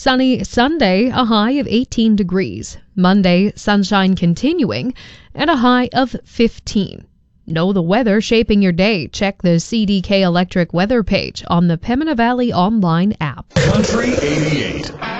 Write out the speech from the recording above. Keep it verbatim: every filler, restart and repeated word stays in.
Sunny Sunday, a high of eighteen degrees. Monday, sunshine continuing, and a high of fifteen. Know the weather shaping your day. Check the C D K Electric weather page on the Pembina Valley online app. Country eighty-eight.